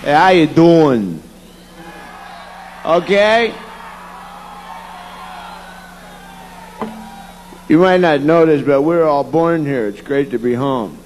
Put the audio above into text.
Hey, how you doing? Okay? You might not know this, but we're all born here. It's great to be home.